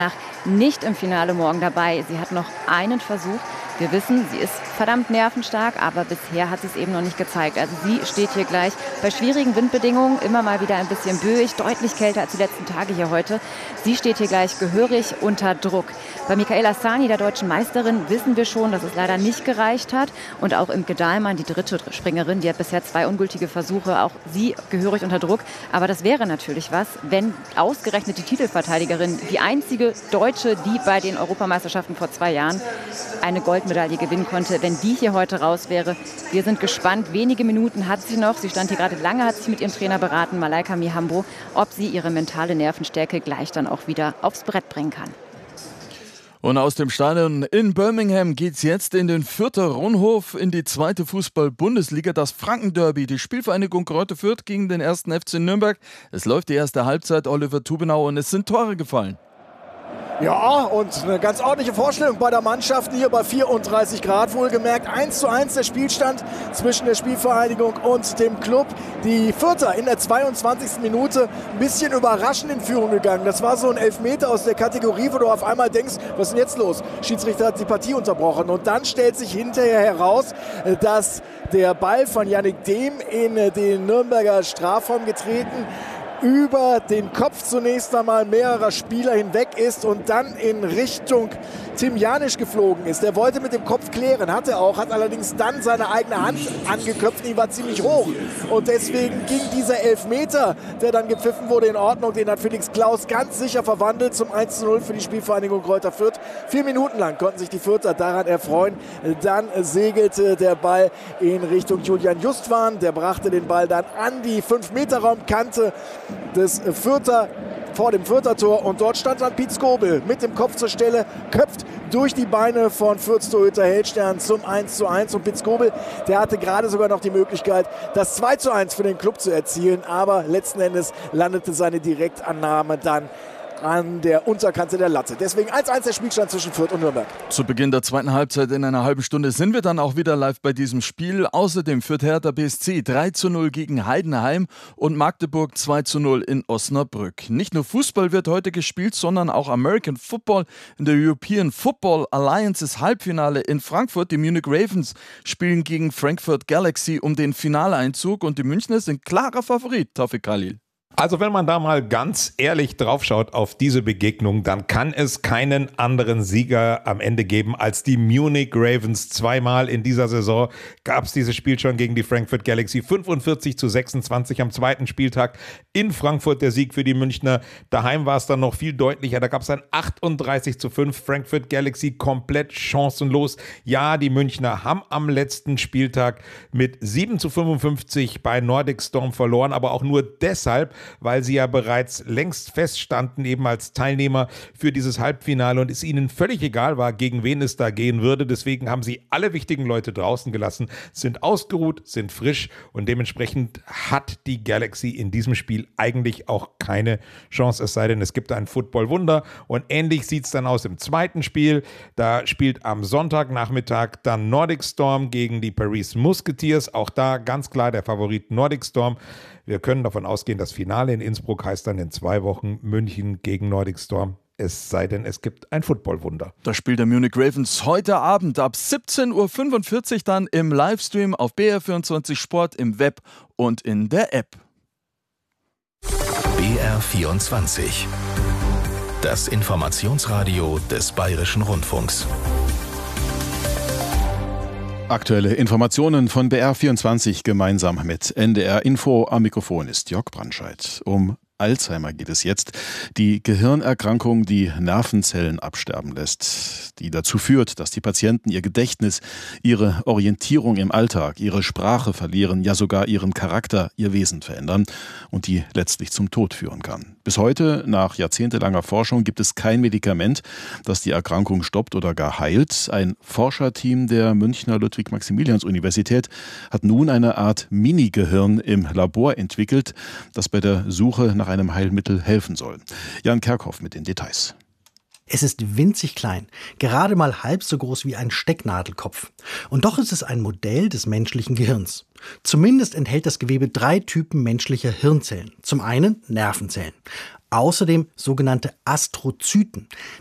nicht im Finale morgen dabei. Sie hat noch einen Versuch. Wir wissen, sie ist verdammt nervenstark, aber bisher hat sie es eben noch nicht gezeigt. Also sie steht hier gleich bei schwierigen Windbedingungen, immer mal wieder ein bisschen böig, deutlich kälter als die letzten Tage hier heute. Sie steht hier gleich gehörig unter Druck. Bei Michaela Szani, der deutschen Meisterin, wissen wir schon, dass es leider nicht gereicht hat. Und auch Imke Dahlmann, die dritte Springerin, die hat bisher 2 ungültige Versuche, auch sie gehörig unter Druck. Aber das wäre natürlich was, wenn ausgerechnet die Titelverteidigerin, die einzige Deutsche, die bei den Europameisterschaften vor 2 Jahren eine Goldmedaille gewinnen konnte, wenn die hier heute raus wäre. Wir sind gespannt. Wenige Minuten hat sie noch. Sie stand hier gerade lange, hat sich mit ihrem Trainer beraten, Malaika Mihambo, ob sie ihre mentale Nervenstärke gleich dann auch wieder aufs Brett bringen kann. Und aus dem Stadion in Birmingham geht's jetzt in den Fürther Rundhof in die 2. Fußball-Bundesliga, das Franken-Derby. Die Spielvereinigung Greuther Fürth gegen den 1. FC Nürnberg. Es läuft die erste Halbzeit, Oliver Tubenau, und es sind Tore gefallen. Ja, und eine ganz ordentliche Vorstellung bei der Mannschaft hier bei 34 Grad. Wohlgemerkt 1:1 der Spielstand zwischen der Spielvereinigung und dem Club. Die Fürther in der 22. Minute ein bisschen überraschend in Führung gegangen. Das war so ein Elfmeter aus der Kategorie, wo du auf einmal denkst, was ist denn jetzt los? Schiedsrichter hat die Partie unterbrochen. Und dann stellt sich hinterher heraus, dass der Ball von Yannick Dehm in den Nürnberger Strafraum getreten über den Kopf zunächst einmal mehrerer Spieler hinweg ist und dann in Richtung Tim Janisch geflogen ist. Der wollte mit dem Kopf klären, hat er auch, hat allerdings dann seine eigene Hand angeköpft, die war ziemlich hoch. Und deswegen ging dieser Elfmeter, der dann gepfiffen wurde, in Ordnung. Den hat Felix Klaus ganz sicher verwandelt zum 1:0 für die Spielvereinigung Greuther Fürth. 4 Minuten lang konnten sich die Fürther daran erfreuen. Dann segelte der Ball in Richtung Julian Justwan. Der brachte den Ball dann an die 5-Meter-Raumkante des Fürther, vor dem Fürther Tor, und dort stand dann Piet Skobel mit dem Kopf zur Stelle, köpft durch die Beine von Fürths Torhüter Heldstern zum 1:1, und Piet Skobel, der hatte gerade sogar noch die Möglichkeit, das 2:1 für den Club zu erzielen, aber letzten Endes landete seine Direktannahme dann an der Unterkante der Latte. Deswegen 1:1 der Spielstand zwischen Fürth und Nürnberg. Zu Beginn der zweiten Halbzeit in einer halben Stunde sind wir dann auch wieder live bei diesem Spiel. Außerdem führt Hertha BSC 3:0 gegen Heidenheim und Magdeburg 2:0 in Osnabrück. Nicht nur Fußball wird heute gespielt, sondern auch American Football. In der European Football Alliance's Halbfinale in Frankfurt. Die Munich Ravens spielen gegen Frankfurt Galaxy um den Finaleinzug und die Münchner sind klarer Favorit, Taufik Khalil. Also wenn man da mal ganz ehrlich draufschaut auf diese Begegnung, dann kann es keinen anderen Sieger am Ende geben als die Munich Ravens. 2-mal in dieser Saison gab es dieses Spiel schon gegen die Frankfurt Galaxy. 45:26 am zweiten Spieltag in Frankfurt der Sieg für die Münchner. Daheim war es dann noch viel deutlicher. Da gab es ein 38:5. Frankfurt Galaxy komplett chancenlos. Ja, die Münchner haben am letzten Spieltag mit 7:55 bei Nordic Storm verloren, aber auch nur deshalb, weil sie ja bereits längst feststanden, eben als Teilnehmer für dieses Halbfinale, und es ihnen völlig egal war, gegen wen es da gehen würde. Deswegen haben sie alle wichtigen Leute draußen gelassen, sind ausgeruht, sind frisch, und dementsprechend hat die Galaxy in diesem Spiel eigentlich auch keine Chance, es sei denn, es gibt ein Football-Wunder. Und ähnlich sieht es dann aus im zweiten Spiel. Da spielt am Sonntagnachmittag dann Nordic Storm gegen die Paris Musketeers. Auch da ganz klar der Favorit Nordic Storm. Wir können davon ausgehen, das Finale in Innsbruck heißt dann in 2 Wochen München gegen Nordic Storm. Es sei denn, es gibt ein Footballwunder. Das Spiel der Munich Ravens heute Abend ab 17:45 Uhr dann im Livestream auf BR24 Sport, im Web und in der App. BR24. Das Informationsradio des Bayerischen Rundfunks. Aktuelle Informationen von BR24 gemeinsam mit NDR Info. Am Mikrofon ist Jörg Brandscheid. Um Alzheimer geht es jetzt. Die Gehirnerkrankung, die Nervenzellen absterben lässt, die dazu führt, dass die Patienten ihr Gedächtnis, ihre Orientierung im Alltag, ihre Sprache verlieren, ja sogar ihren Charakter, ihr Wesen verändern und die letztlich zum Tod führen kann. Bis heute, nach jahrzehntelanger Forschung, gibt es kein Medikament, das die Erkrankung stoppt oder gar heilt. Ein Forscherteam der Münchner Ludwig-Maximilians-Universität hat nun eine Art Mini-Gehirn im Labor entwickelt, das bei der Suche nach einem Heilmittel helfen soll. Jan Kerkhoff mit den Details. Es ist winzig klein, gerade mal halb so groß wie ein Stecknadelkopf. Und doch ist es ein Modell des menschlichen Gehirns. Zumindest enthält das Gewebe 3 Typen menschlicher Hirnzellen. Zum einen Nervenzellen. Außerdem sogenannte Astrozyten.